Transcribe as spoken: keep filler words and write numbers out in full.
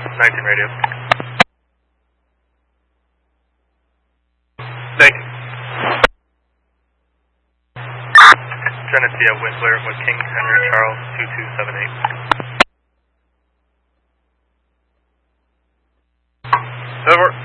nineteen radio. Thank you. Genesee at Whistler with King Henry Charles two two seven eight. Over.